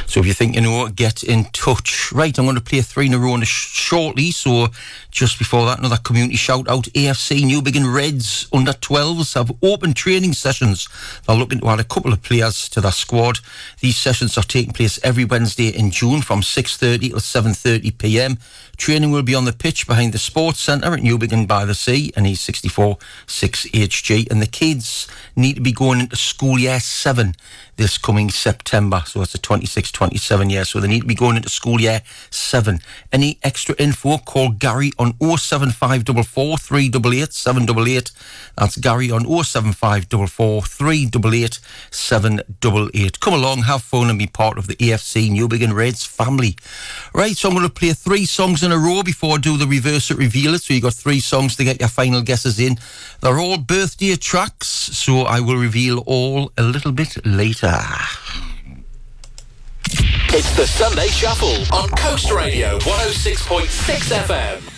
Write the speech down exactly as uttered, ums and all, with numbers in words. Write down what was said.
So if you think you know, get in touch. Right, I'm going to play three in a row in a sh- shortly. So just before that, another community shout out. A F C Newbiggin Reds under twelves have open training sessions. They're looking to add a couple of players to their squad. These sessions are taking place every Wednesday in June from six thirty till seven thirty p m. Training will be on the pitch behind the Sports Centre at Newbiggin by the Sea and E sixty-four six H G. And the kids need to be going into school year seven this coming September. So it's a twenty-six twenty-seven year. So they need to be going into school year seven. Any extra info, call Gary on oh seven five four four, three eight eight, seven eight eight. That's Gary on oh seven five four four, three eight eight, seven eight eight. Come along, have fun and be part of the A F C Newbiggin Reds family. Right, so I'm going to play three songs in a row before I do the reverse it, reveal it. So you got three songs to get your final guesses in. They're all birthday tracks, so I will reveal all a little bit later. It's the Sunday Shuffle on Coast Radio one oh six point six F M.